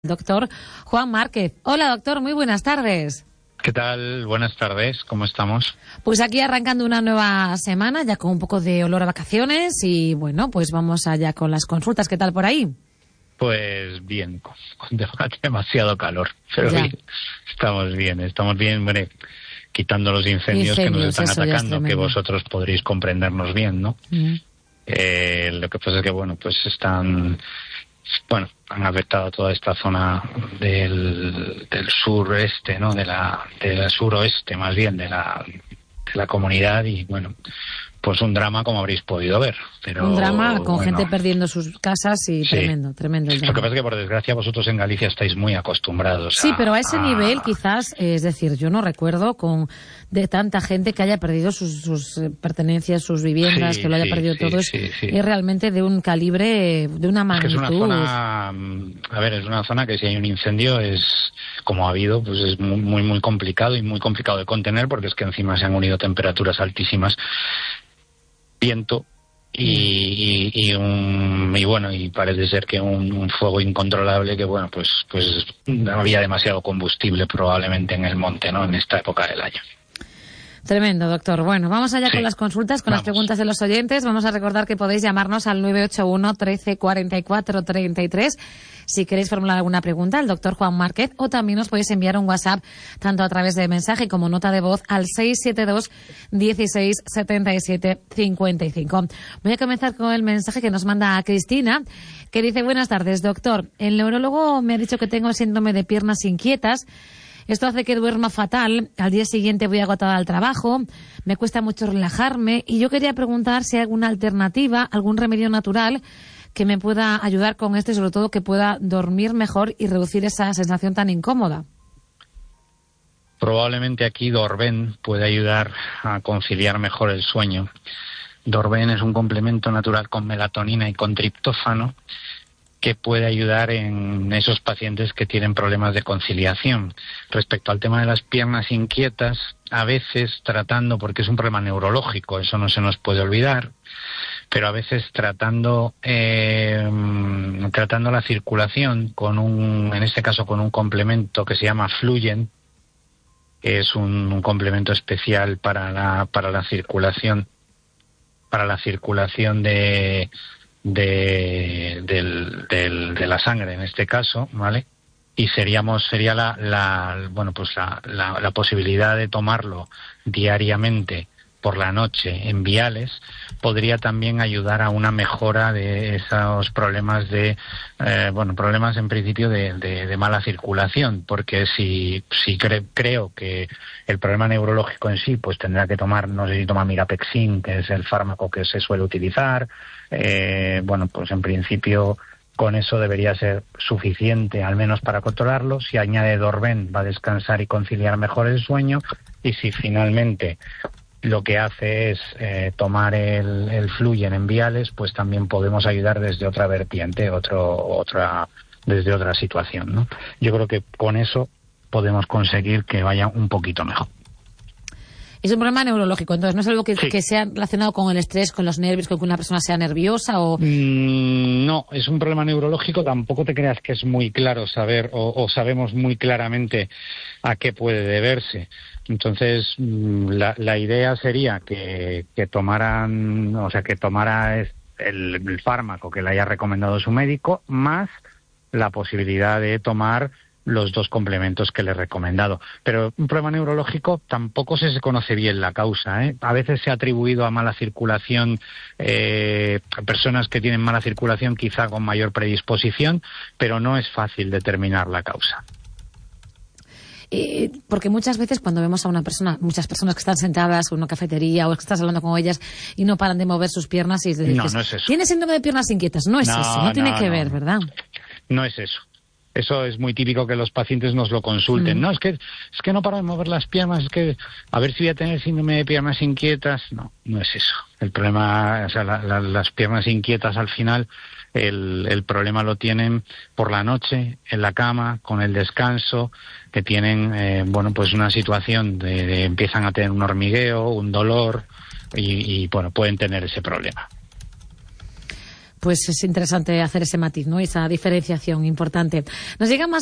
Doctor Juan Márquez. Hola, doctor, muy buenas tardes. ¿Qué tal? Buenas tardes, ¿cómo estamos? Pues aquí arrancando una nueva semana, ya con un poco de olor a vacaciones y bueno, pues vamos allá con las consultas. ¿Qué tal por ahí? Pues bien, con demasiado calor, pero bien, estamos bien, bueno, quitando los incendios que nos están atacando, que vosotros podréis comprendernos bien, ¿no? Lo que pasa es que, bueno, pues han afectado toda esta zona del sureste, ¿no? del suroeste, más bien, de la comunidad y, bueno, pues un drama como habréis podido ver. Pero, un drama con gente perdiendo sus casas y sí, tremendo el drama. Lo que pasa es que, por desgracia, vosotros en Galicia estáis muy acostumbrados Sí, pero a ese nivel quizás, es decir, yo no recuerdo de tanta gente que haya perdido sus pertenencias, sus viviendas, que lo haya perdido todo. Es realmente de un calibre, de una magnitud. Es una zona, es una zona que si hay un incendio como ha habido, pues es muy, muy complicado y muy complicado de contener, porque es que encima se han unido temperaturas altísimas, viento y parece ser que un fuego incontrolable que, bueno, pues no había demasiado combustible probablemente en el monte, ¿no? En esta época del año. Tremendo, doctor. Bueno, vamos allá con las consultas, con las preguntas de los oyentes. Vamos a recordar que podéis llamarnos al 981 13 44 33 si queréis formular alguna pregunta al doctor Juan Márquez, o también os podéis enviar un WhatsApp tanto a través de mensaje como nota de voz al 672 16 77 55. Voy a comenzar con el mensaje que nos manda a Cristina, que dice: buenas tardes, doctor. El neurólogo me ha dicho que tengo el síndrome de piernas inquietas. Esto hace que duerma fatal, al día siguiente voy agotada al trabajo, me cuesta mucho relajarme y yo quería preguntar si hay alguna alternativa, algún remedio natural que me pueda ayudar con esto y sobre todo que pueda dormir mejor y reducir esa sensación tan incómoda. Probablemente aquí Dorben puede ayudar a conciliar mejor el sueño. Dorben es un complemento natural con melatonina y con triptófano que puede ayudar en esos pacientes que tienen problemas de conciliación. Respecto al tema de las piernas inquietas, a veces tratando, porque es un problema neurológico, eso no se nos puede olvidar, pero a veces tratando la circulación en este caso con un complemento que se llama Fluyen, que es un complemento especial para la circulación, de la sangre en este caso, ¿vale? Y sería la posibilidad de tomarlo diariamente por la noche en viales podría también ayudar a una mejora de esos problemas problemas en principio de mala circulación, porque si creo que el problema neurológico en sí, pues tendrá que tomar, no sé si toma Mirapexin, que es el fármaco que se suele utilizar, pues en principio con eso debería ser suficiente, al menos para controlarlo. Si añade Dorben, va a descansar y conciliar mejor el sueño, y si finalmente lo que hace es tomar el Fluyen en viales, pues también podemos ayudar desde otra vertiente, desde otra situación, ¿no? Yo creo que con eso podemos conseguir que vaya un poquito mejor. Es un problema neurológico, entonces no es algo que sea relacionado con el estrés, con los nervios, con que una persona sea nerviosa o... No, es un problema neurológico. Tampoco te creas que es muy claro saber o sabemos muy claramente a qué puede deberse. Entonces, la idea sería que tomara el fármaco que le haya recomendado su médico, más la posibilidad de tomar los dos complementos que le he recomendado. Pero un problema neurológico tampoco se conoce bien la causa, ¿eh? A veces se ha atribuido a mala circulación, personas que tienen mala circulación quizá con mayor predisposición, pero no es fácil determinar la causa. Porque muchas veces cuando vemos a muchas personas que están sentadas en una cafetería o que estás hablando con ellas y no paran de mover sus piernas y le dices, no es eso. ¿Tienes síndrome de piernas inquietas? No es eso, no tiene que ver, ¿verdad? No es eso. Eso es muy típico que los pacientes nos lo consulten. No, es que no paro de mover las piernas, es que a ver si voy a tener síndrome de piernas inquietas. No es eso. El problema, las piernas inquietas al final, el problema lo tienen por la noche, en la cama, con el descanso, que tienen, pues una situación de empiezan a tener un hormigueo, un dolor y pueden tener ese problema. pues es interesante hacer ese matiz, ¿no? Esa diferenciación importante. Nos llegan más